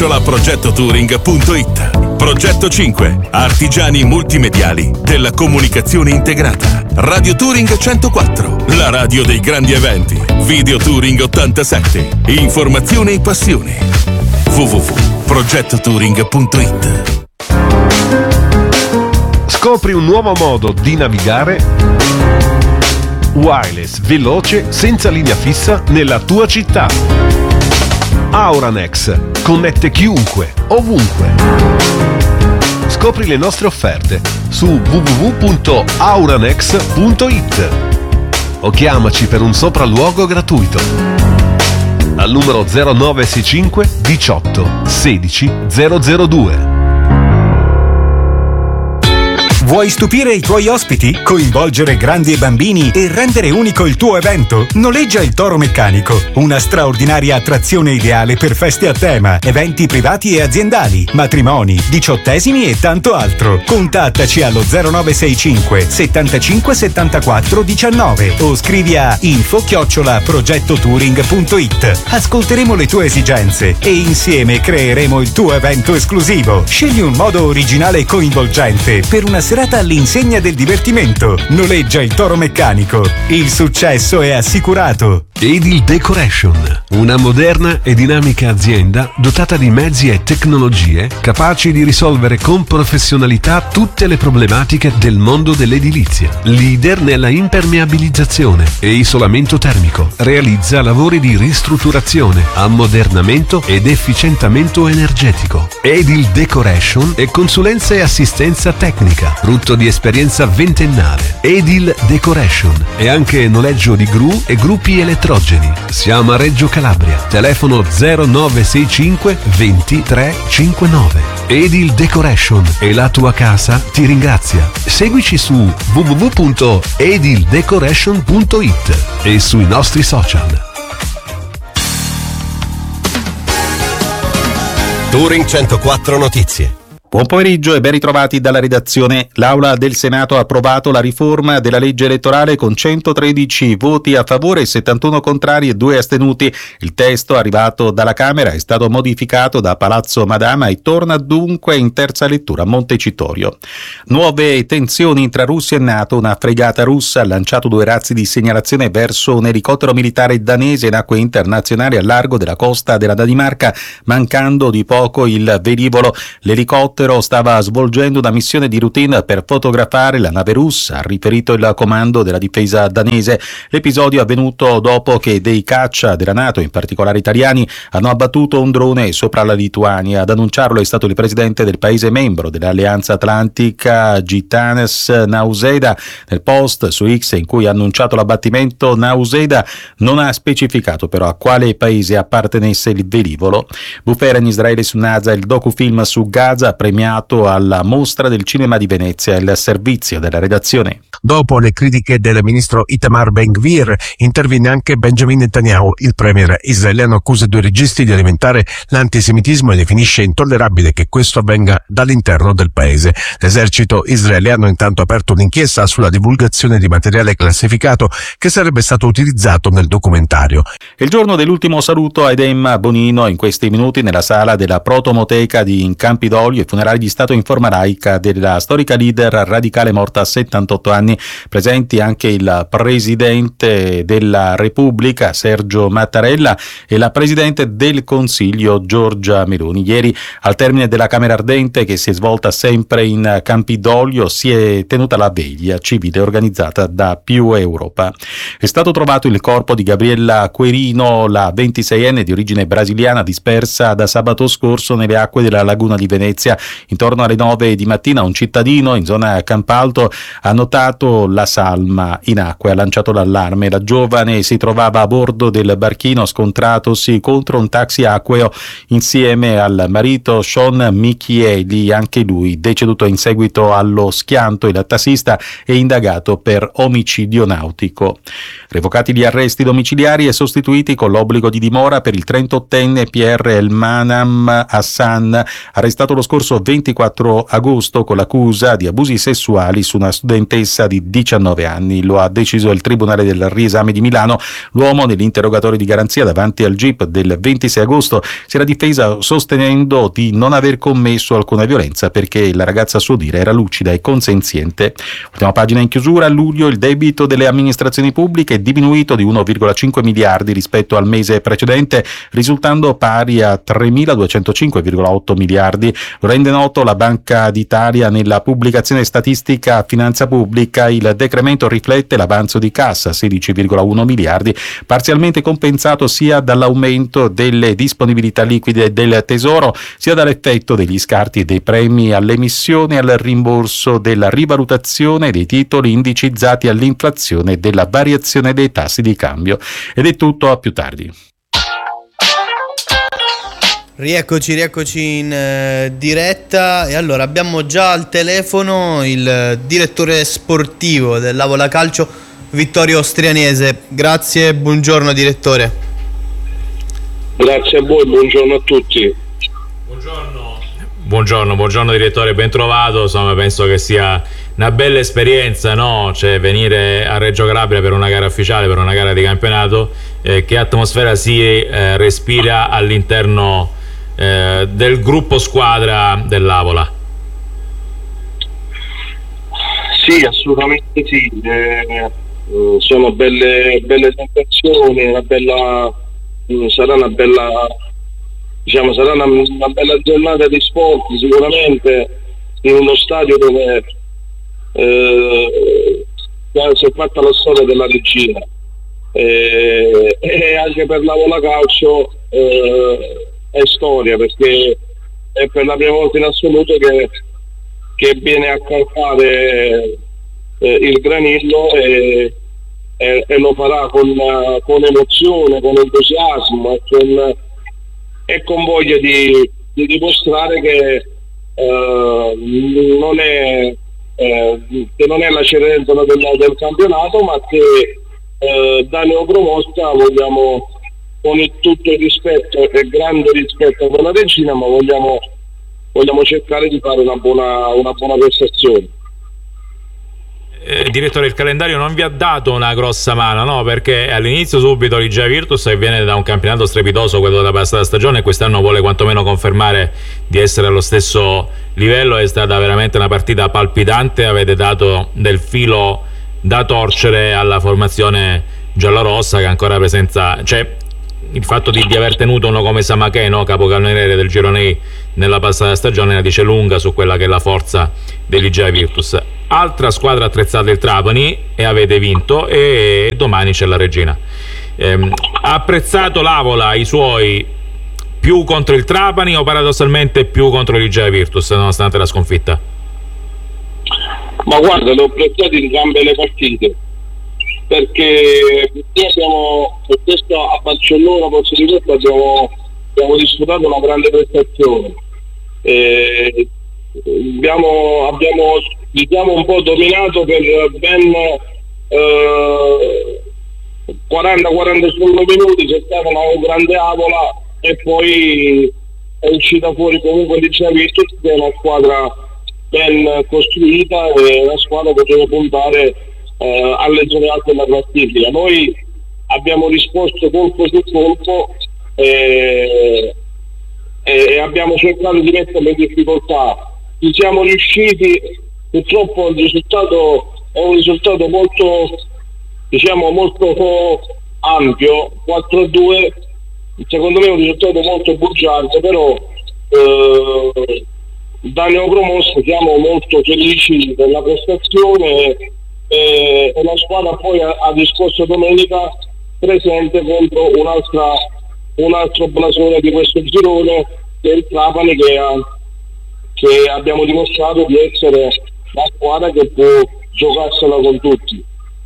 info@progettotouring.it. Progetto 5. Artigiani multimediali della comunicazione integrata. Radio Touring 104. La radio dei grandi eventi. Video Touring 87. Informazione e passione. www.progettotouring.it. Scopri un nuovo modo di navigare wireless, veloce, senza linea fissa nella tua città. Auranex connette chiunque, ovunque. Scopri le nostre offerte su www.auranex.it o chiamaci per un sopralluogo gratuito al numero 0965 18 16 002. Vuoi stupire i tuoi ospiti? Coinvolgere grandi e bambini e rendere unico il tuo evento? Noleggia il Toro Meccanico, una straordinaria attrazione ideale per feste a tema, eventi privati e aziendali, matrimoni, diciottesimi e tanto altro. Contattaci allo 0965 75 74 19 o scrivi a info@progettotouring.it. Ascolteremo le tue esigenze e insieme creeremo il tuo evento esclusivo. Scegli un modo originale e coinvolgente per una serata all'insegna del divertimento. Noleggia il Toro Meccanico. Il successo è assicurato. Edil Decoration, una moderna e dinamica azienda dotata di mezzi e tecnologie capaci di risolvere con professionalità tutte le problematiche del mondo dell'edilizia. Leader nella impermeabilizzazione e isolamento termico. Realizza lavori di ristrutturazione, ammodernamento ed efficientamento energetico. Edil Decoration e consulenza e assistenza tecnica, frutto di esperienza ventennale. Edil Decoration e anche noleggio di gru e gruppi elettrogeni. Siamo a Reggio Calabria. Telefono 0965 23 59. Edil Decoration e la tua casa ti ringrazia. Seguici su www.edildecoration.it e sui nostri social. Touring 104 Notizie. Buon pomeriggio e ben ritrovati dalla redazione. L'Aula del Senato ha approvato la riforma della legge elettorale con 113 voti a favore, 71 contrari e 2 astenuti. Il testo arrivato dalla Camera è stato modificato da Palazzo Madama e torna dunque in terza lettura a Montecitorio. Nuove tensioni tra Russia e NATO. Una fregata russa ha lanciato 2 razzi di segnalazione verso un elicottero militare danese in acque internazionali al largo della costa della Danimarca, mancando di poco il velivolo. L'elicottero stava svolgendo una missione di routine per fotografare la nave russa, ha riferito il comando della difesa danese. L'episodio è avvenuto dopo che dei caccia della NATO, in particolare italiani, hanno abbattuto un drone sopra la Lituania. Ad annunciarlo è stato il presidente del paese membro dell'Alleanza Atlantica, Gitanes Nausėda. Nel post su X in cui ha annunciato l'abbattimento, Nausėda non ha specificato però a quale paese appartenesse il velivolo. Bufera in Israele su NASA, il docufilm su Gaza premiato alla Mostra del Cinema di Venezia. Il servizio della redazione. Dopo le critiche del ministro Itamar Ben-Gvir, interviene anche Benjamin Netanyahu. Il premier israeliano accusa i 2 registi di alimentare l'antisemitismo e definisce intollerabile che questo avvenga dall'interno del paese. L'esercito israeliano intanto ha aperto un'inchiesta sulla divulgazione di materiale classificato che sarebbe stato utilizzato nel documentario. Il giorno dell'ultimo saluto a Edem Bonino in questi minuti nella sala della Protomoteca di Campidoglio, e funerali di Stato in forma laica della storica leader radicale morta a 78 anni. Presenti anche il Presidente della Repubblica Sergio Mattarella e la Presidente del Consiglio Giorgia Meloni. Ieri, al termine della Camera Ardente, che si è svolta sempre in Campidoglio, si è tenuta la veglia civile organizzata da Più Europa. È stato trovato il corpo di Gabriella Querino, la 26enne di origine brasiliana, dispersa da sabato scorso nelle acque della laguna di Venezia. Intorno alle 9 di mattina un cittadino in zona Campalto ha notato la salma in acqua e ha lanciato l'allarme. La giovane si trovava a bordo del barchino scontratosi contro un taxi acqueo insieme al marito Sean Michieli, anche lui deceduto in seguito allo schianto. Il tassista è indagato per omicidio nautico. Revocati gli arresti domiciliari e sostituiti con l'obbligo di dimora per il 38enne Pierre Elmanam Hassan, arrestato lo scorso scorso 24 agosto con l'accusa di abusi sessuali su una studentessa di 19 anni. Lo ha deciso il Tribunale del Riesame di Milano. L'uomo, nell'interrogatorio di garanzia davanti al GIP del 26 agosto, si era difesa sostenendo di non aver commesso alcuna violenza perché la ragazza, a suo dire, era lucida e consenziente. Ultima pagina in chiusura. A luglio il debito delle amministrazioni pubbliche è diminuito di 1,5 miliardi rispetto al mese precedente, risultando pari a 3.205,8 miliardi. Lo rende noto la Banca d'Italia nella pubblicazione statistica Finanza Pubblica. Il decremento riflette l'avanzo di cassa, 16,1 miliardi, parzialmente compensato sia dall'aumento delle disponibilità liquide del Tesoro, sia dall'effetto degli scarti dei premi all'emissione e al rimborso della rivalutazione dei titoli indicizzati all'inflazione e della variazione dei tassi di cambio. Ed è tutto, a più tardi. Rieccoci in diretta, e allora abbiamo già al telefono il direttore sportivo dell'Avola Calcio, Vittorio Strianese. Grazie, buongiorno direttore. Grazie a voi, buongiorno a tutti. Buongiorno direttore, ben trovato. Insomma, penso che sia una bella esperienza, no? Cioè, venire a Reggio Calabria per una gara ufficiale, per una gara di campionato. Che atmosfera si respira all'interno del gruppo squadra dell'Avola? Sì, assolutamente sì. Sono belle sensazioni, sarà una bella giornata di sport, sicuramente, in uno stadio dove si è fatta la storia della regina, e anche per l'Avola Calcio è storia, perché è per la prima volta in assoluto che viene a calcare il Granillo, e lo farà con emozione, con entusiasmo e con voglia di dimostrare che non è la cenerentola del campionato, ma che da neopromossa vogliamo, con tutto il rispetto e grande rispetto per la regina, ma vogliamo cercare di fare una buona prestazione. Direttore, il calendario non vi ha dato una grossa mano, no? Perché all'inizio subito l'Igea Virtus, che viene da un campionato strepitoso, quello della passata stagione, e quest'anno vuole quantomeno confermare di essere allo stesso livello. È stata veramente una partita palpitante, avete dato del filo da torcere alla formazione giallorossa, che ancora presenza, cioè il fatto di aver tenuto uno come Samaché, no? Capocannoniere del Girone nella passata stagione, la dice lunga su quella che è la forza dell'Igea Virtus. Altra squadra attrezzata, il Trapani, e avete vinto, e domani c'è la Regina. Ha apprezzato l'Avola i suoi più contro il Trapani o paradossalmente più contro l'Igea Virtus, nonostante la sconfitta? Ma guarda, le ho apprezzate entrambe le partite, perché abbiamo, questo a Barcellona, posso dire, abbiamo disputato una grande prestazione. Abbiamo diciamo un po' dominato per ben 40-41 minuti. C'è stata una grande Avola, e poi è uscita fuori comunque l'Igea Virtus, che è una squadra ben costruita e una squadra che deve puntare alle zone alte della classifica. Noi abbiamo risposto colpo su colpo e abbiamo cercato di mettere in difficoltà. Ci siamo riusciti. Purtroppo il risultato è un risultato molto ampio, 4-2. Secondo me è un risultato molto bugiardo, però da neopromosso siamo molto felici della prestazione, e la squadra poi ha disposto domenica presente contro un altro blasone di questo girone, che è il Trapani, che abbiamo dimostrato di essere la squadra che può giocarsela con tutti.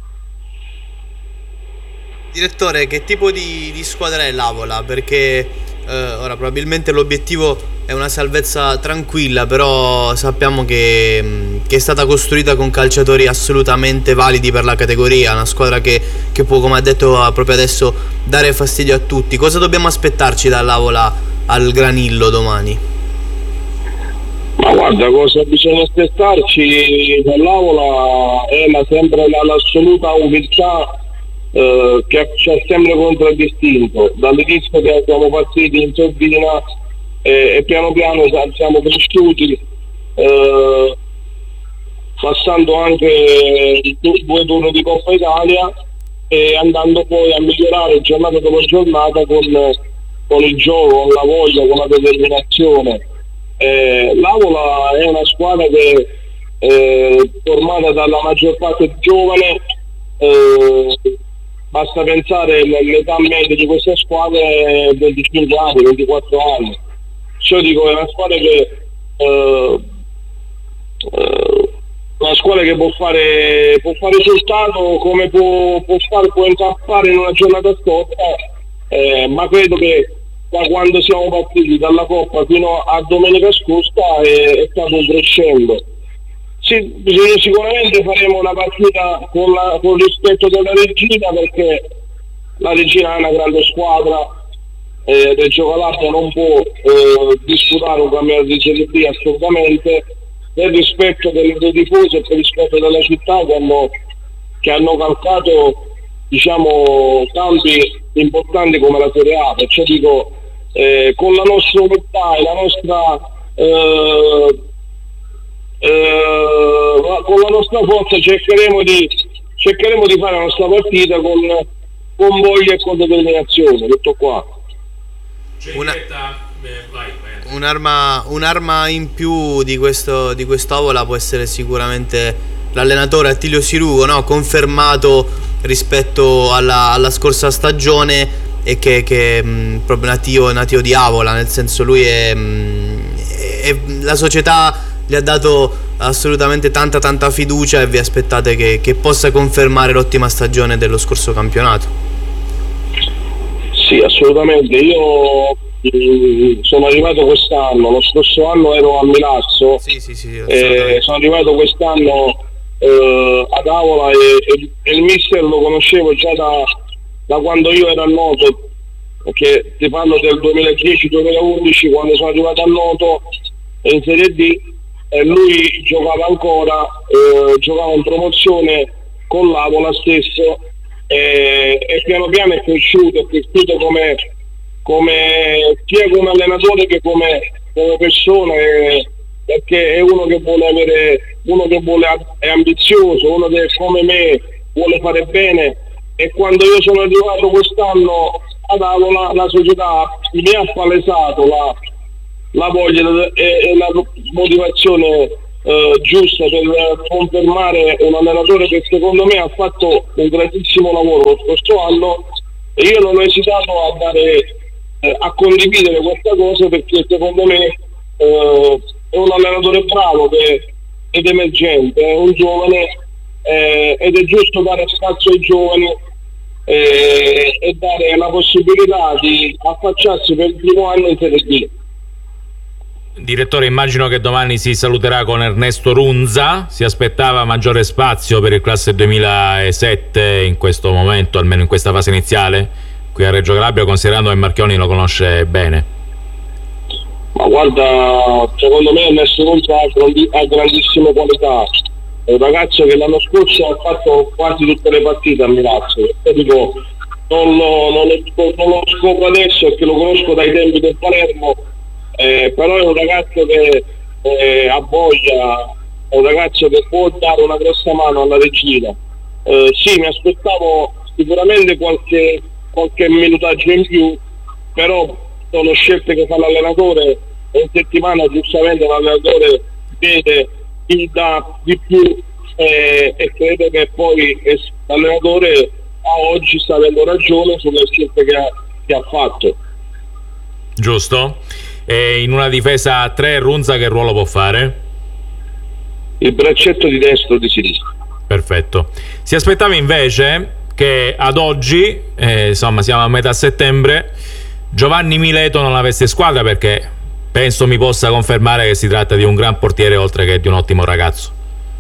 Direttore, che tipo di squadra è l'Avola? Perché ora probabilmente l'obiettivo è una salvezza tranquilla, però sappiamo che è stata costruita con calciatori assolutamente validi per la categoria, una squadra che può, come ha detto proprio adesso, dare fastidio a tutti. Cosa dobbiamo aspettarci dall'Avola al Granillo domani? Ma guarda, cosa bisogna aspettarci dall'Avola è sempre l'assoluta umiltà che ci ha sempre contraddistinto dall'inizio che siamo partiti in sordina e piano piano siamo cresciuti, passando anche 2 turni di Coppa Italia e andando poi a migliorare giornata dopo giornata con il gioco, con la voglia, con la determinazione. L'Avola è una squadra che formata dalla maggior parte giovane, basta pensare l'età media di queste squadre 25 anni, 24 anni. Cioè dico, è una squadra che può fare risultato, come può incappare in una giornata scorsa, ma credo che da quando siamo partiti dalla Coppa fino a domenica scorsa è stato un crescendo. Sì, sicuramente faremo una partita con rispetto della Regina, perché la Regina è una grande squadra, Reggio Calabria non può disputare un campionato di Serie B assolutamente, per rispetto dei tifosi e per rispetto della città che hanno calcato, diciamo, campi importanti come la Serie A. Perciò dico, con la nostra umiltà e con la nostra forza cercheremo di fare la nostra partita con voglia e con determinazione. Tutto qua. Un'arma in più di quest'Avola può essere sicuramente l'allenatore Attilio Sirugo, no? Confermato rispetto alla scorsa stagione, e che è proprio nativo di Avola, nel senso lui è la società gli ha dato assolutamente tanta fiducia, e vi aspettate che possa confermare l'ottima stagione dello scorso campionato. Sì, assolutamente. Io sono arrivato quest'anno, lo scorso anno ero a Milazzo, sì, sono arrivato quest'anno ad Avola e il mister lo conoscevo già da quando io ero a Noto, perché ti parlo del 2010-2011, quando sono arrivato a Noto in Serie D, e lui giocava ancora, giocava in promozione con l'Avola stesso, e piano piano è cresciuto sia come allenatore che come persona, perché è uno che è ambizioso, uno che come me vuole fare bene. E quando io sono arrivato quest'anno ad Avola, la società mi ha palesato la voglia e la motivazione giusta per confermare un allenatore che secondo me ha fatto un grandissimo lavoro lo scorso anno, e io non ho esitato a condividere questa cosa, perché secondo me è un allenatore bravo ed emergente, è un giovane, ed è giusto dare spazio ai giovani e dare la possibilità di affacciarsi per il primo anno in Serie B. Direttore, immagino che domani si saluterà con Ernesto Runza. Si aspettava maggiore spazio per il classe 2007 in questo momento, almeno in questa fase iniziale qui a Reggio Calabria, considerando che Marchioni lo conosce bene? Ma guarda, secondo me Ernesto Runza ha grandissime qualità. È un ragazzo che l'anno scorso ha fatto quasi tutte le partite a Milazzo. Dico, non lo scopro adesso, perché lo conosco dai tempi del Palermo, però è un ragazzo che ha voglia, è un ragazzo che può dare una grossa mano alla Regina. Sì, mi aspettavo sicuramente qualche minutaggio in più, però sono scelte che fa l'allenatore, e in settimana giustamente l'allenatore vede chi dà di più, e credo che poi l'allenatore oggi sta avendo ragione sulle scelte che ha fatto. Giusto. E in una difesa a 3 Runza che ruolo può fare? Il braccetto di destro o di sinistra. Perfetto. Si aspettava invece che ad oggi, insomma siamo a metà settembre, Giovanni Mileto non avesse squadra, perché penso mi possa confermare che si tratta di un gran portiere oltre che di un ottimo ragazzo.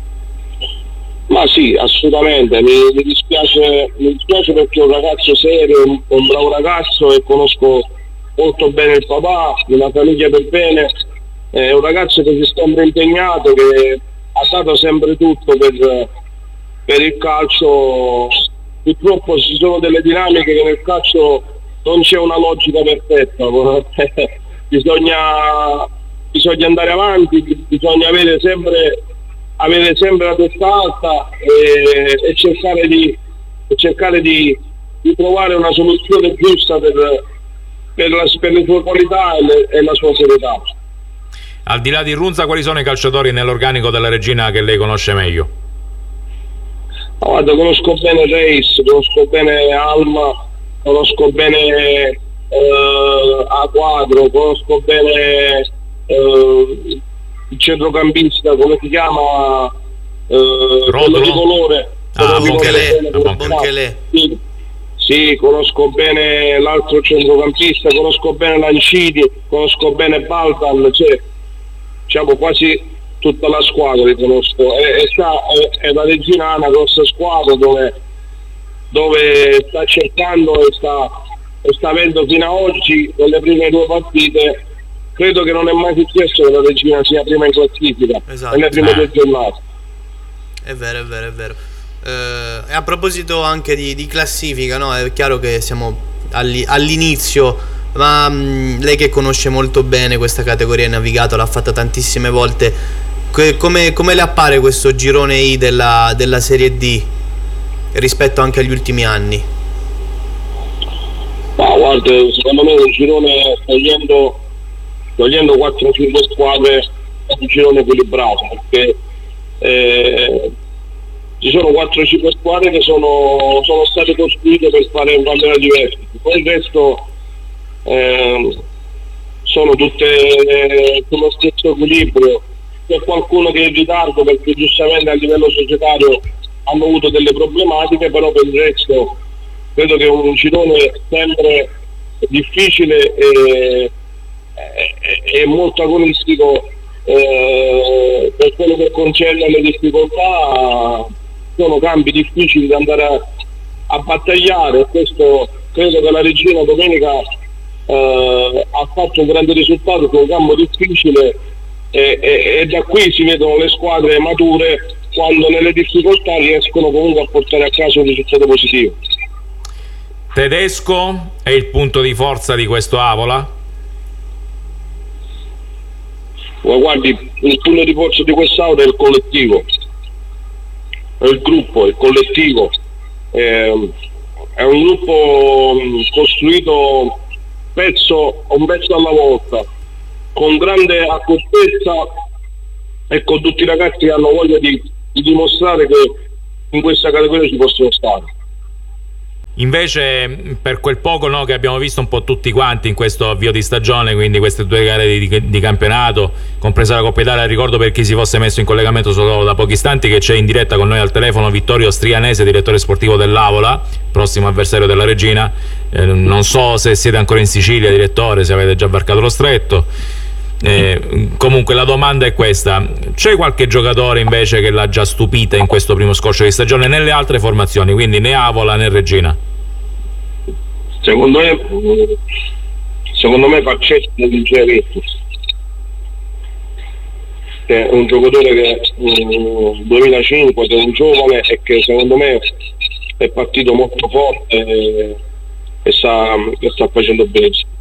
Ma sì, assolutamente, mi dispiace perché è un ragazzo serio, un bravo ragazzo, e conosco molto bene il papà, una famiglia per bene, è un ragazzo che si è sempre impegnato, che ha dato sempre tutto per il calcio. Purtroppo ci sono delle dinamiche che nel calcio non c'è una logica perfetta. bisogna andare avanti, bisogna avere sempre la testa alta e cercare di trovare una soluzione giusta per le sue qualità e la sua serietà. Al di là di Runza, quali sono i calciatori nell'organico della Regina che lei conosce meglio? Guarda, conosco bene Reis, conosco bene Alma, conosco bene A4, conosco bene il centrocampista, come si chiama? Quello di colore. Bonchele. Sì, conosco bene l'altro centrocampista, conosco bene Lancini, conosco bene Baldan, cioè diciamo quasi tutta la squadra li conosco. E la Regina ha una grossa squadra dove sta cercando e sta avendo fino ad oggi, nelle prime 2 partite, credo che non è mai successo che la Regina sia prima in classifica, esatto, nelle prime 2 giornate. È vero. E a proposito anche di classifica, no? È chiaro che siamo all'inizio, ma lei che conosce molto bene questa categoria, è navigato, l'ha fatta tantissime volte, come le appare questo girone I della Serie D rispetto anche agli ultimi anni? Ma guarda, secondo me un girone, togliendo 4-5 squadre, è un girone equilibrato, perché ci sono 4-5 squadre che sono state costruite per fare un campionato diverso, poi il resto sono tutte sullo stesso equilibrio. C'è qualcuno che è in ritardo perché giustamente a livello societario hanno avuto delle problematiche, però per il resto credo che è un girone sempre difficile e molto agonistico. Per quello che concerne le difficoltà, sono campi difficili da andare a battagliare, e questo credo che la Regina domenica ha fatto un grande risultato su un campo difficile, e da qui si vedono le squadre mature quando nelle difficoltà riescono comunque a portare a casa un risultato positivo. Tedesco è il punto di forza di questo Avola? Guardi, il punto di forza di quest'Avola è il collettivo, è il gruppo, è il collettivo, è un gruppo costruito un pezzo alla volta, con grande accortezza e con tutti i ragazzi che hanno voglia di dimostrare che in questa categoria ci possono stare. Invece, per quel poco, no, che abbiamo visto un po' tutti quanti in questo avvio di stagione, quindi queste 2 gare di campionato, compresa la Coppa Italia, ricordo per chi si fosse messo in collegamento solo da pochi istanti che c'è in diretta con noi al telefono Vittorio Strianese, direttore sportivo dell'Avola, prossimo avversario della Regina. Non so se siete ancora in Sicilia, direttore, se avete già varcato lo stretto. Comunque la domanda è questa: c'è qualche giocatore invece che l'ha già stupita in questo primo scorcio di stagione nelle altre formazioni, quindi né Avola né Regina? Secondo me Faccetti di Virtus, che è un giocatore che 2005, che è un giovane e che secondo me è partito molto forte e sta facendo benissimo.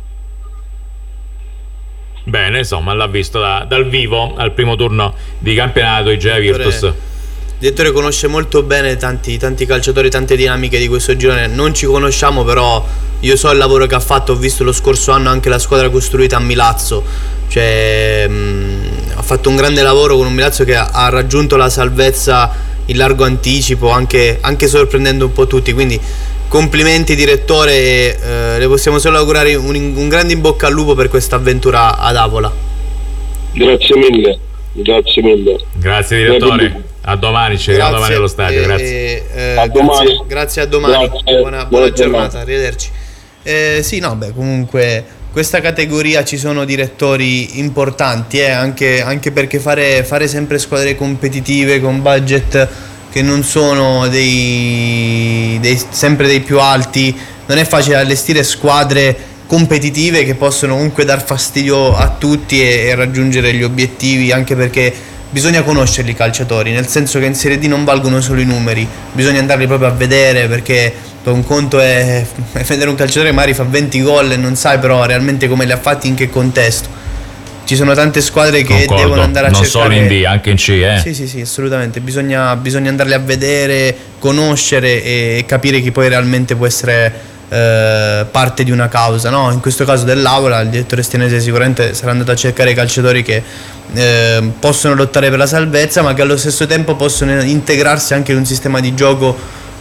Bene, insomma, l'ha visto dal vivo al primo turno di campionato i Gea Virtus. Il direttore conosce molto bene tanti calciatori, tante dinamiche di questo girone. Non ci conosciamo, però io so il lavoro che ha fatto. Ho visto lo scorso anno anche la squadra costruita a Milazzo, cioè ha fatto un grande lavoro con un Milazzo che ha raggiunto la salvezza in largo anticipo, anche sorprendendo un po' tutti, quindi complimenti direttore, le possiamo solo augurare un grande in bocca al lupo per questa avventura ad Avola. Grazie mille. Grazie direttore, a domani, ci vediamo domani allo stadio. Grazie. A domani. Grazie, a domani. Grazie. Buona giornata, arrivederci. Comunque questa categoria ci sono direttori importanti, anche perché fare sempre squadre competitive con budget che non sono sempre dei più alti, non è facile allestire squadre competitive che possono comunque dar fastidio a tutti e raggiungere gli obiettivi, anche perché bisogna conoscerli i calciatori, nel senso che in Serie D non valgono solo i numeri, bisogna andarli proprio a vedere, perché un conto è vedere un calciatore che magari fa 20 gol e non sai però realmente come li ha fatti, in che contesto. Ci sono tante squadre che devono andare a cercare, non solo in D, anche in C. Sì, assolutamente, bisogna andarli a vedere, conoscere e capire chi poi realmente può essere parte di una causa, no? In questo caso dell'Avola il direttore Stianese sicuramente sarà andato a cercare calciatori che possono lottare per la salvezza, ma che allo stesso tempo possono integrarsi anche in un sistema di gioco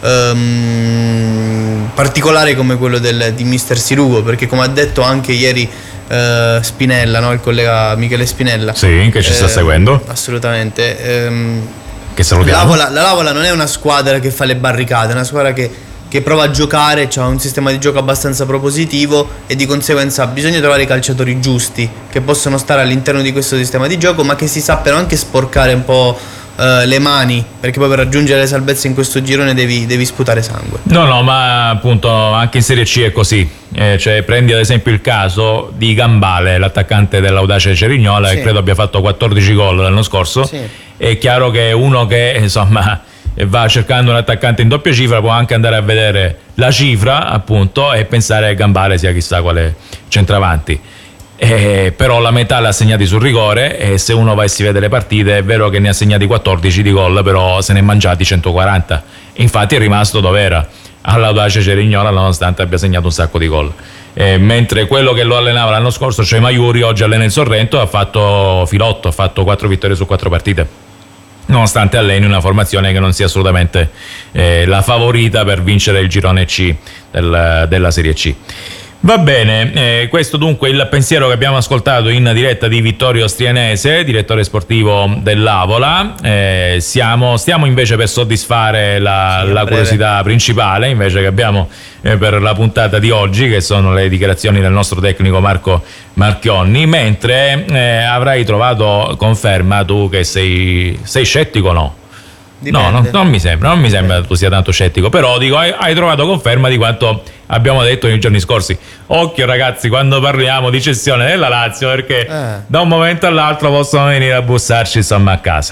particolare come quello di Mister Sirugo, perché come ha detto anche ieri Spinella, no? Il collega Michele Spinella, sì, che ci sta seguendo assolutamente, che salutiamo. L'Avola non è una squadra che fa le barricate, è una squadra che prova a giocare, ha un sistema di gioco abbastanza propositivo e di conseguenza bisogna trovare i calciatori giusti che possono stare all'interno di questo sistema di gioco, ma che si sappiano anche sporcare un po' le mani, perché poi per raggiungere le salvezze in questo girone devi sputare sangue. No, ma appunto anche in Serie C è così, cioè prendi ad esempio il caso di Gambale, l'attaccante dell'Audace Cerignola, che credo abbia fatto 14 gol l'anno scorso. Sì. È chiaro che uno che insomma va cercando un attaccante in doppia cifra può anche andare a vedere la cifra appunto e pensare che Gambale sia chissà quale centravanti, però la metà l'ha segnati sul rigore, e se uno va e si vede le partite è vero che ne ha segnati 14 di gol, però se ne è mangiati 140, infatti è rimasto dove era, all'Audace Cerignola, nonostante abbia segnato un sacco di gol. Mentre quello che lo allenava l'anno scorso, cioè Maiuri, oggi allena il Sorrento, ha fatto filotto, ha fatto 4 vittorie su 4 partite, nonostante alleni una formazione che non sia assolutamente la favorita per vincere il girone C della Serie C. Va bene, questo dunque il pensiero che abbiamo ascoltato in diretta di Vittorio Strianese, direttore sportivo dell'Avola. Stiamo invece per soddisfare la curiosità principale invece che abbiamo per la puntata di oggi, che sono le dichiarazioni del nostro tecnico Marco Marchionni, mentre avrai trovato conferma tu che sei scettico o no? Dipende. No, non mi sembra tu sia tanto scettico, però dico, hai trovato conferma di quanto abbiamo detto nei giorni scorsi. Occhio ragazzi quando parliamo di cessione della Lazio, perché da un momento all'altro possono venire a bussarci insomma a casa.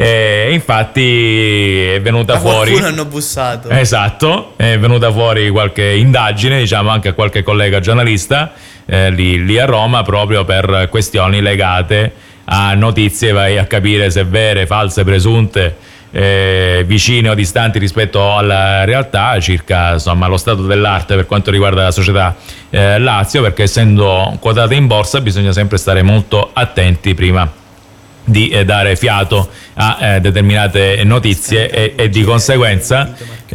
Infatti è venuta fuori, qualcuno hanno bussato, esatto, è venuta fuori qualche indagine, diciamo anche a qualche collega giornalista lì a Roma, proprio per questioni legate a notizie, vai a capire se vere, false, presunte, vicine o distanti rispetto alla realtà, circa insomma lo stato dell'arte per quanto riguarda la società Lazio, perché essendo quotata in borsa bisogna sempre stare molto attenti prima di dare fiato a determinate notizie, e di conseguenza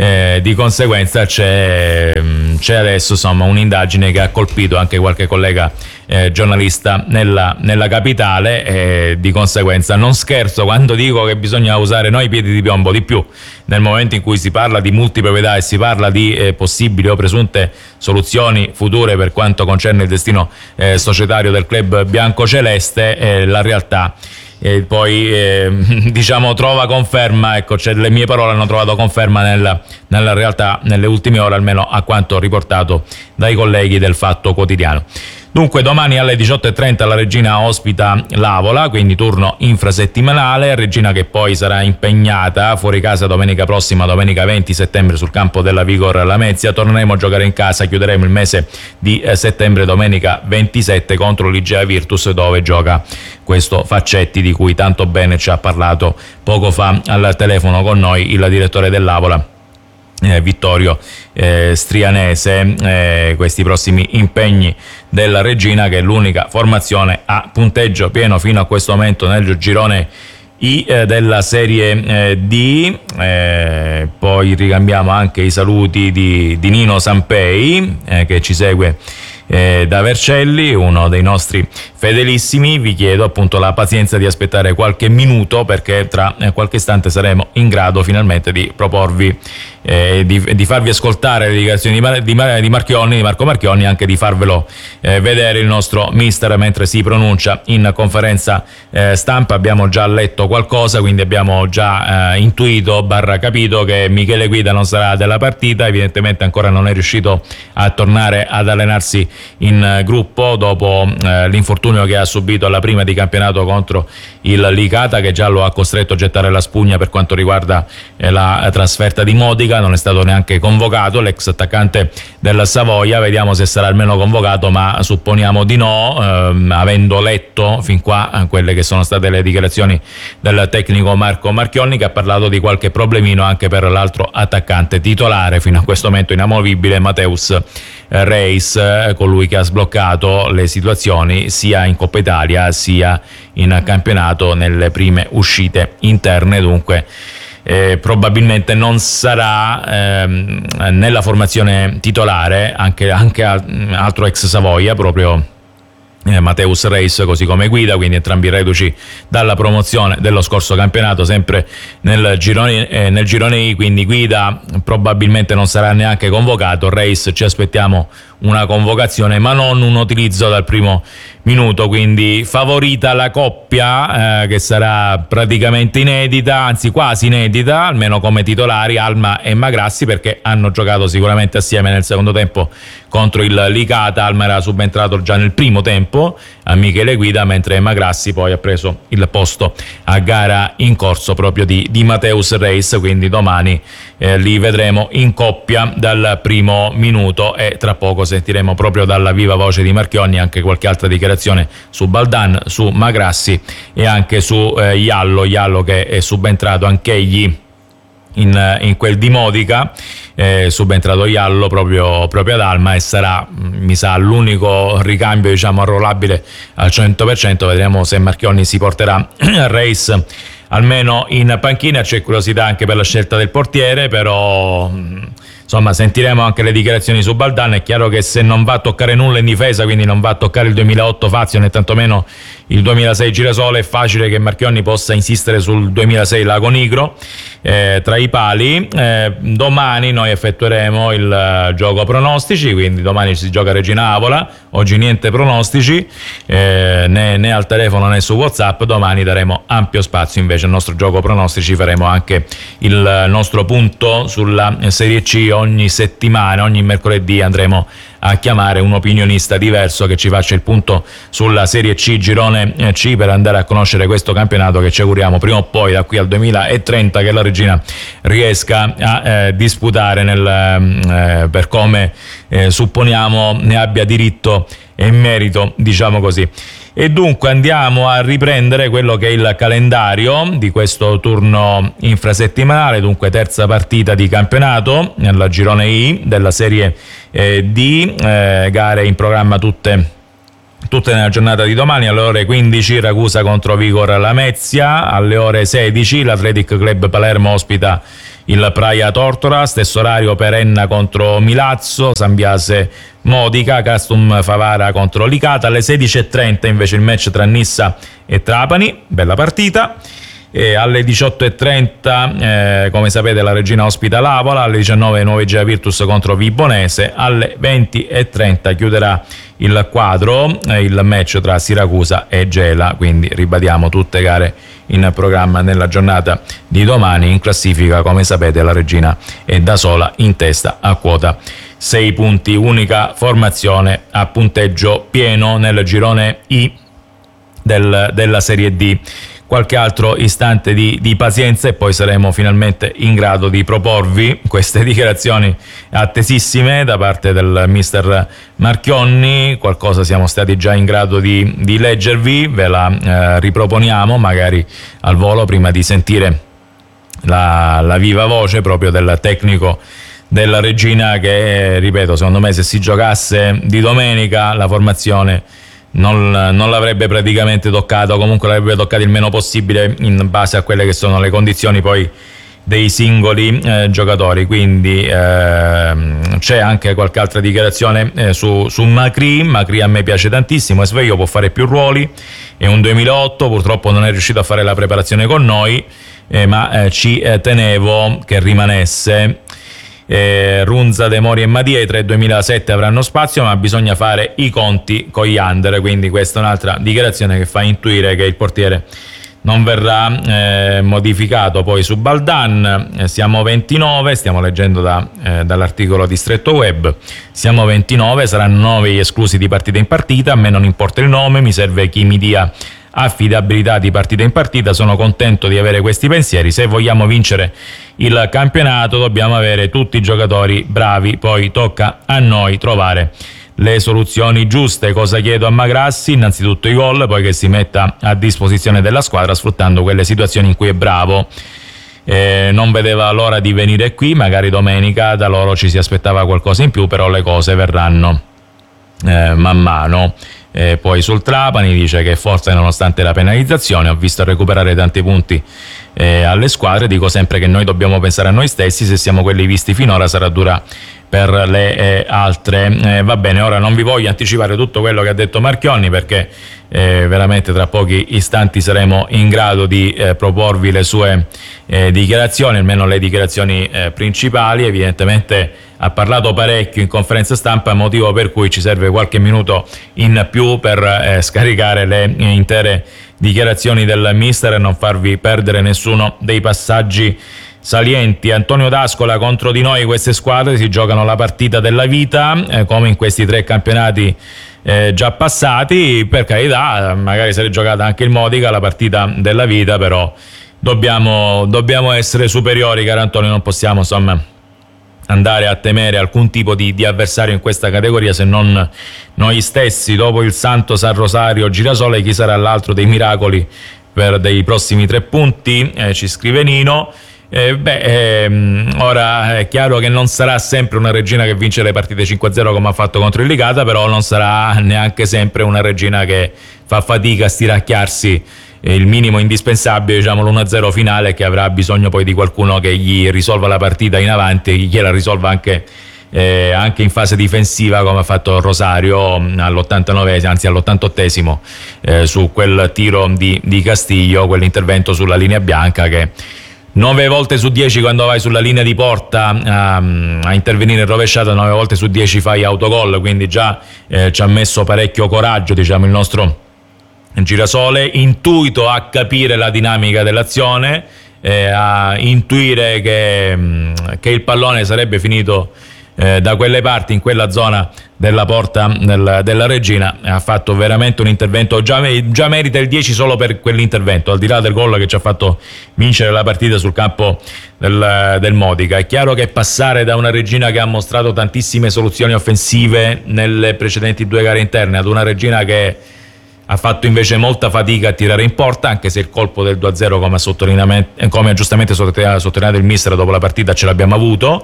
c'è adesso insomma un'indagine che ha colpito anche qualche collega giornalista nella capitale, e di conseguenza non scherzo quando dico che bisogna usare noi i piedi di piombo di più nel momento in cui si parla di multiproprietà e si parla di possibili o presunte soluzioni future per quanto concerne il destino societario del club biancoceleste. La realtà poi diciamo trova conferma, ecco, cioè le mie parole hanno trovato conferma nella realtà nelle ultime ore, almeno a quanto riportato dai colleghi del Fatto Quotidiano. Dunque domani alle 18:30 la Regina ospita l'Avola, quindi turno infrasettimanale. Regina che poi sarà impegnata fuori casa domenica prossima, domenica 20 settembre sul campo della Vigor Lamezia. Torneremo a giocare in casa, chiuderemo il mese di settembre domenica 27 contro l'Igea Virtus, dove gioca questo Faccetti di cui tanto bene ci ha parlato poco fa al telefono con noi il direttore dell'Avola Vittorio Strianese. Questi prossimi impegni della Regina, che è l'unica formazione a punteggio pieno fino a questo momento nel girone I della Serie D. Poi ricambiamo anche i saluti di Nino Sampei che ci segue da Vercelli, uno dei nostri fedelissimi. Vi chiedo appunto la pazienza di aspettare qualche minuto, perché tra qualche istante saremo in grado finalmente di proporvi di farvi ascoltare le dichiarazioni di Marco Marchionni, anche di farvelo vedere il nostro mister mentre si pronuncia in conferenza stampa. Abbiamo già letto qualcosa, quindi abbiamo già intuito / capito che Michele Guida non sarà della partita, evidentemente ancora non è riuscito a tornare ad allenarsi in gruppo dopo l'infortunio che ha subito alla prima di campionato contro il Licata, che già lo ha costretto a gettare la spugna per quanto riguarda la trasferta di Modica. Non è stato neanche convocato l'ex attaccante del Savoia, vediamo se sarà almeno convocato, ma supponiamo di no, avendo letto fin qua quelle che sono state le dichiarazioni del tecnico Marco Marchionni, che ha parlato di qualche problemino anche per l'altro attaccante titolare fino a questo momento inamovibile, Mateus Reis, colui che ha sbloccato le situazioni sia in Coppa Italia sia in campionato nelle prime uscite interne. Dunque probabilmente non sarà nella formazione titolare anche altro ex Savoia, proprio Mateus Reis, così come guida, quindi entrambi reduci dalla promozione dello scorso campionato, sempre nel girone I, quindi guida probabilmente non sarà neanche convocato. Reis ci aspettiamo una convocazione, ma non un utilizzo dal primo minuto, quindi favorita la coppia che sarà praticamente inedita, anzi quasi inedita, almeno come titolari, Alma e Magrassi, perché hanno giocato sicuramente assieme nel secondo tempo contro il Licata. Alma era subentrato già nel primo tempo a Michele Guida, mentre Magrassi poi ha preso il posto a gara in corso proprio di Mateus Reis, quindi domani li vedremo in coppia dal primo minuto, e tra poco sentiremo proprio dalla viva voce di Marchionni anche qualche altra dichiarazione su Baldan, su Magrassi e anche su Iallo che è subentrato anch'egli in quel di Modica, subentrato Iallo proprio ad Alma, e sarà, mi sa, l'unico ricambio diciamo arruolabile al 100%. Vedremo se Marchionni si porterà Reis almeno in panchina. C'è curiosità anche per la scelta del portiere, però insomma sentiremo anche le dichiarazioni su Baldan. È chiaro che se non va a toccare nulla in difesa, quindi non va a toccare il 2008 Fazio né tantomeno il 2006 Girasole, è facile che Marchionni possa insistere sul 2006 Lago Nigro tra i pali. Domani noi effettueremo il gioco pronostici, quindi domani si gioca Regina Avola, oggi niente pronostici né al telefono né su WhatsApp. Domani daremo ampio spazio invece al nostro gioco pronostici, faremo anche il nostro punto sulla Serie C. Ogni settimana, ogni mercoledì andremo a chiamare un opinionista diverso che ci faccia il punto sulla Serie C, girone C, per andare a conoscere questo campionato che ci auguriamo prima o poi, da qui al 2030, che la Regina riesca a disputare per come supponiamo ne abbia diritto e merito, diciamo così. E dunque andiamo a riprendere quello che è il calendario di questo turno infrasettimanale. Dunque terza partita di campionato nella girone I della Serie D, gare in programma tutte nella giornata di domani. Alle ore 15 Ragusa contro Vigor Lamezia, alle ore 16 l'Athletic Club Palermo ospita il Praia Tortora, stesso orario Perenna contro Milazzo, San Biase Modica, Castum Favara contro Licata. Alle 16:30 invece il match tra Nissa e Trapani, bella partita. E alle 18:30 come sapete la Regina ospita l'Avola, alle 19 Nuova Virtus contro Vibonese, alle 20:30 chiuderà il quadro il match tra Siracusa e Gela. Quindi ribadiamo tutte gare in programma nella giornata di domani. In classifica, come sapete, la Regina è da sola in testa a quota 6 punti, unica formazione a punteggio pieno nel girone I della Serie D. Qualche altro istante di pazienza e poi saremo finalmente in grado di proporvi queste dichiarazioni attesissime da parte del mister Marchionni. Qualcosa siamo stati già in grado di leggervi, ve la riproponiamo magari al volo prima di sentire la viva voce proprio del tecnico della Regina, che ripeto, secondo me se si giocasse di domenica la formazione non l'avrebbe praticamente toccato, comunque l'avrebbe toccato il meno possibile in base a quelle che sono le condizioni poi dei singoli giocatori. Quindi c'è anche qualche altra dichiarazione su Macri a me piace tantissimo, è sveglio, può fare più ruoli, è un 2008, purtroppo non è riuscito a fare la preparazione con noi, ma ci tenevo che rimanesse. Runza, De Mori e Madia, i 3 2007 avranno spazio, ma bisogna fare i conti con gli under, quindi questa è un'altra dichiarazione che fa intuire che il portiere non verrà modificato. Poi su Baldan siamo 29, stiamo leggendo dall'articolo di Stretto Web, siamo 29, saranno 9 gli esclusi di partita in partita, a me non importa il nome, mi serve chi mi dia affidabilità di partita in partita, sono contento di avere questi pensieri, se vogliamo vincere il campionato dobbiamo avere tutti i giocatori bravi, poi tocca a noi trovare le soluzioni giuste. Cosa chiedo a Magrassi? Innanzitutto i gol, poi che si metta a disposizione della squadra sfruttando quelle situazioni in cui è bravo. Non vedeva l'ora di venire qui, magari domenica da loro ci si aspettava qualcosa in più, però le cose verranno man mano. Poi sul Trapani dice che forse nonostante la penalizzazione ho visto recuperare tanti punti alle squadre, dico sempre che noi dobbiamo pensare a noi stessi, se siamo quelli visti finora sarà dura per le altre. Va bene, ora non vi voglio anticipare tutto quello che ha detto Marchionni perché veramente tra pochi istanti saremo in grado di proporvi le sue dichiarazioni, almeno le dichiarazioni principali. Evidentemente ha parlato parecchio in conferenza stampa, motivo per cui ci serve qualche minuto in più per scaricare le intere dichiarazioni del mister e non farvi perdere nessuno dei passaggi salienti. Antonio D'Ascola: contro di noi queste squadre si giocano la partita della vita, come in questi 3 campionati già passati. Per carità, magari si è giocata anche il Modica la partita della vita, però dobbiamo essere superiori, caro Antonio, non possiamo insomma andare a temere alcun tipo di avversario in questa categoria se non noi stessi. Dopo il Santo San Rosario Girasole, chi sarà l'altro dei miracoli per dei prossimi 3 punti? Ci scrive Nino. Ora è chiaro che non sarà sempre una Regina che vince le partite 5-0 come ha fatto contro il Licata, però non sarà neanche sempre una Regina che fa fatica a stiracchiarsi il minimo indispensabile, diciamo l'1-0 finale, che avrà bisogno poi di qualcuno che gli risolva la partita in avanti e gliela risolva anche in fase difensiva, come ha fatto Rosario all'89, anzi all'88esimo, su quel tiro di Castiglio, quell'intervento sulla linea bianca che 9 volte su 10 quando vai sulla linea di porta a intervenire in rovesciata, 9 volte su 10 fai autogol, quindi già ci ha messo parecchio coraggio, diciamo, il nostro Girasole, intuito a capire la dinamica dell'azione, a intuire che il pallone sarebbe finito da quelle parti, in quella zona della porta della Regina. Ha fatto veramente un intervento, già merita il 10 solo per quell'intervento, al di là del gol che ci ha fatto vincere la partita sul campo del Modica. È chiaro che passare da una Regina che ha mostrato tantissime soluzioni offensive nelle precedenti 2 gare interne ad una Regina che ha fatto invece molta fatica a tirare in porta, anche se il colpo del 2-0, come ha giustamente sottolineato il mister dopo la partita, ce l'abbiamo avuto.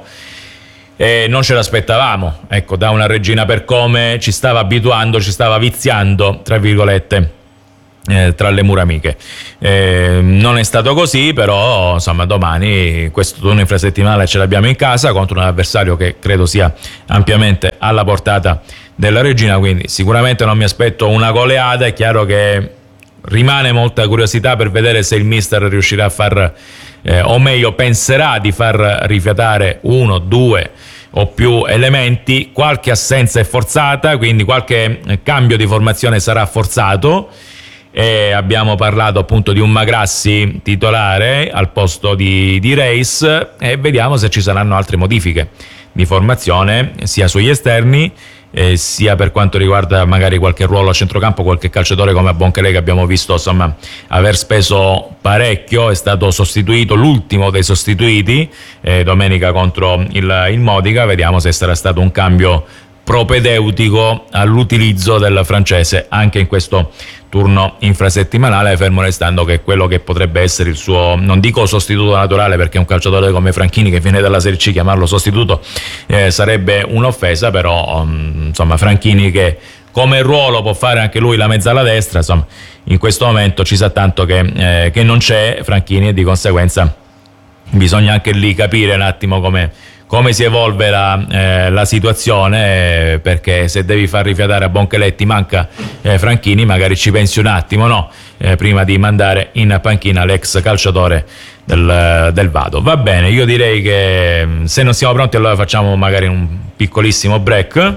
Non ce l'aspettavamo, ecco, da una Regina per come ci stava abituando, ci stava viziando, tra virgolette, tra le mura amiche. Non è stato così, però insomma domani questo turno infrasettimanale ce l'abbiamo in casa contro un avversario che credo sia ampiamente alla portata della Regina, quindi sicuramente non mi aspetto una goleada. È chiaro che rimane molta curiosità per vedere se il mister riuscirà a far o meglio penserà di far rifiatare 1, 2 o più elementi. Qualche assenza è forzata, quindi qualche cambio di formazione sarà forzato. Abbiamo parlato appunto di un Magrassi titolare al posto di Reis, e vediamo se ci saranno altre modifiche di formazione sia sugli esterni sia per quanto riguarda magari qualche ruolo a centrocampo, qualche calciatore come Abonkele che abbiamo visto insomma aver speso parecchio. È stato sostituito, l'ultimo dei sostituiti domenica contro il Modica. Vediamo se sarà stato un cambio propedeutico all'utilizzo del francese anche in questo turno infrasettimanale, fermo restando che quello che potrebbe essere il suo, non dico sostituto naturale, perché un calciatore come Franchini che viene dalla Serie C, chiamarlo sostituto sarebbe un'offesa, però insomma Franchini che come ruolo può fare anche lui la mezzala destra, insomma in questo momento ci sa tanto che non c'è Franchini, e di conseguenza bisogna anche lì capire un attimo come si evolve la situazione, perché se devi far rifiatare a Boncheletti manca Franchini, magari ci pensi un attimo, no? Prima di mandare in panchina l'ex calciatore del Vado. Va bene, io direi che se non siamo pronti allora facciamo magari un piccolissimo break.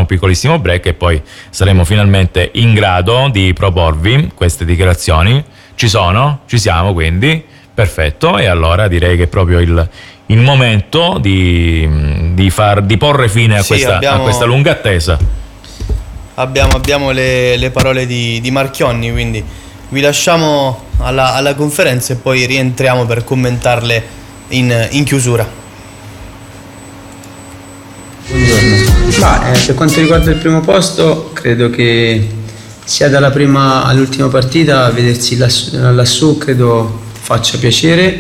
E poi saremo finalmente in grado di proporvi queste dichiarazioni. Ci siamo quindi, perfetto, e allora direi che è proprio il momento di porre fine a questa lunga attesa. Abbiamo le parole di Marchionne, quindi vi lasciamo alla conferenza e poi rientriamo per commentarle in chiusura. Per quanto riguarda il primo posto, credo che sia dalla prima all'ultima partita vedersi lassù credo faccia piacere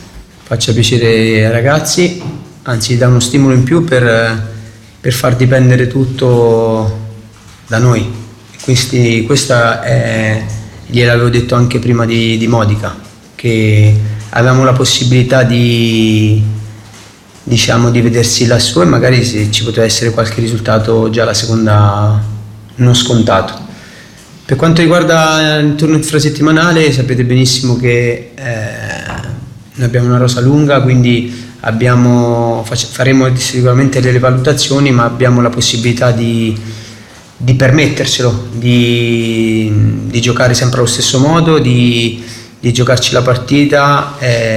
ai ragazzi, anzi dà uno stimolo in più per far dipendere tutto da noi. Questa gliel'avevo detto anche prima di Modica, che avevamo la possibilità di vedersi lassù e magari se ci poteva essere qualche risultato già la seconda non scontato. Per quanto riguarda il turno infrasettimanale, sapete benissimo che noi abbiamo una rosa lunga, quindi faremo sicuramente delle valutazioni, ma abbiamo la possibilità di permettercelo, di giocare sempre allo stesso modo, di giocarci la partita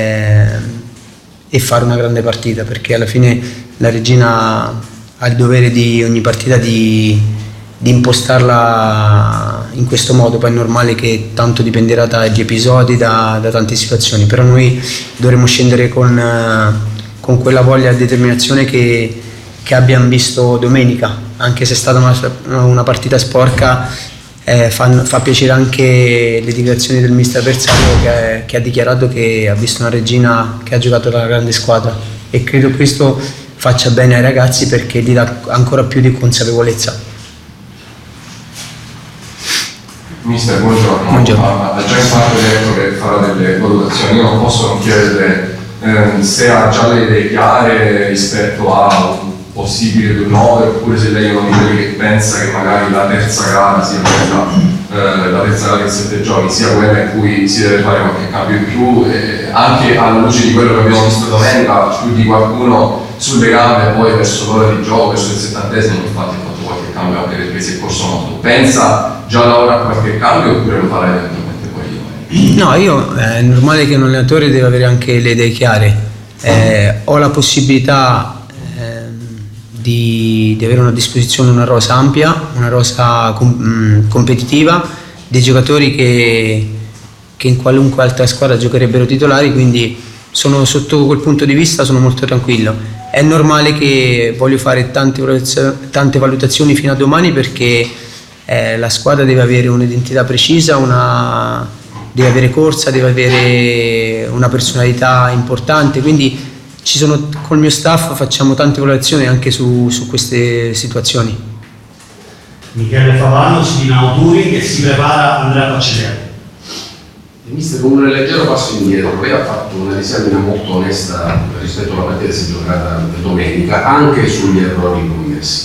e fare una grande partita, perché alla fine la Regina ha il dovere di ogni partita di impostarla in questo modo. Poi è normale che tanto dipenderà dagli episodi, da tante situazioni, però noi dovremo scendere con quella voglia e determinazione che abbiamo visto domenica, anche se è stata una partita sporca. Fa piacere anche le dichiarazioni del mister avversario che ha dichiarato che ha visto una Regina che ha giocato da una grande squadra, e credo questo faccia bene ai ragazzi perché gli dà ancora più di consapevolezza. Mister, buongiorno. Ha già in parte detto che farà delle valutazioni. Io non posso non chiedere se ha già le idee chiare rispetto a un possibile turnover, oppure se lei è uno di quelli che pensa che magari la terza gara sia quella, la terza gara in 7 giochi sia quella in cui si deve fare qualche cambio in più, anche alla luce di quello che abbiamo visto domenica, più di qualcuno sulle gambe e poi verso l'ora di gioco, verso il 70esimo, infatti ha fatto qualche cambio anche perché si è corso molto. Pensa già ora a qualche cambio oppure lo farà eventualmente poi io? No, io è normale che un allenatore deve avere anche le idee chiare. Ho la possibilità di avere a disposizione una rosa ampia, una rosa competitiva, dei giocatori che in qualunque altra squadra giocherebbero titolari, quindi sotto quel punto di vista sono molto tranquillo. È normale che voglio fare tante valutazioni fino a domani, perché la squadra deve avere un'identità precisa, deve avere corsa, deve avere una personalità importante, quindi col mio staff facciamo tante valutazioni anche su queste situazioni. Michele Favano, Spinao Touring, che si prepara Andrea Pacciari. Mister, con un leggero passo indietro, lei ha fatto una disamina molto onesta rispetto alla partita che si è giocata domenica, anche sugli errori commessi.